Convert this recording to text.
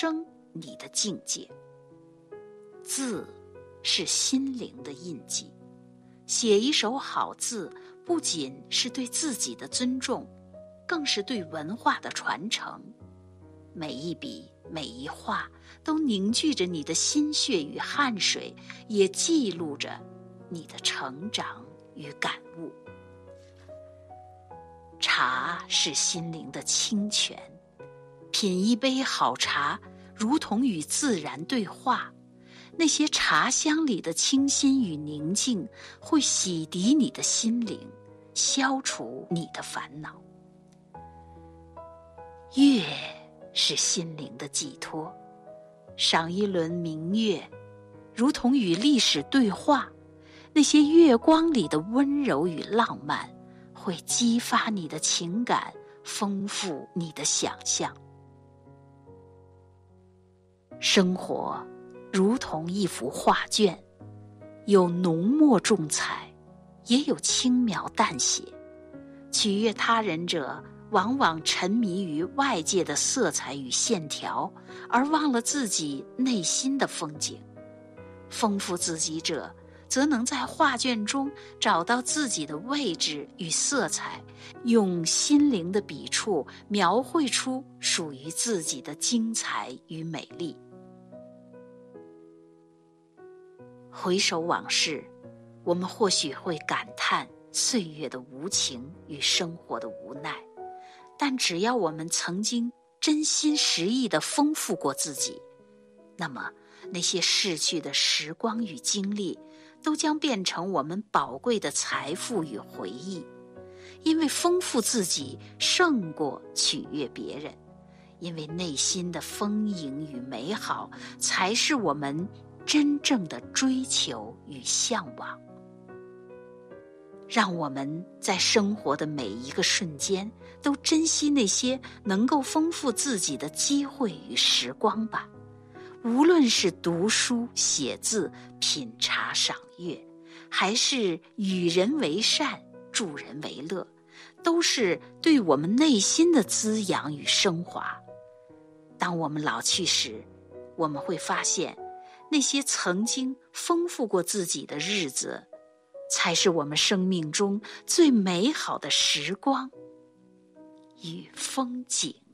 升你的境界。字是心灵的印记，写一手好字，不仅是对自己的尊重，更是对文化的传承。每一笔每一画都凝聚着你的心血与汗水，也记录着你的成长与感悟。茶是心灵的清泉，品一杯好茶，如同与自然对话。那些茶香里的清新与宁静，会洗涤你的心灵，消除你的烦恼。月是心灵的寄托，赏一轮明月，如同与历史对话。那些月光里的温柔与浪漫，会激发你的情感，丰富你的想象。生活如同一幅画卷，有浓墨重彩，也有轻描淡写。取悦他人者往往沉迷于外界的色彩与线条，而忘了自己内心的风景。丰富自己者则能在画卷中找到自己的位置与色彩，用心灵的笔触描绘出属于自己的精彩与美丽。回首往事，我们或许会感叹岁月的无情与生活的无奈，但只要我们曾经真心实意地丰富过自己，那么那些逝去的时光与经历都将变成我们宝贵的财富与回忆。因为丰富自己胜过取悦别人，因为内心的丰盈与美好才是我们真正的追求与向往。让我们在生活的每一个瞬间都珍惜那些能够丰富自己的机会与时光吧。无论是读书写字、品茶赏月，还是与人为善、助人为乐，都是对我们内心的滋养与升华。当我们老去时，我们会发现那些曾经丰富过自己的日子，才是我们生命中最美好的时光与风景。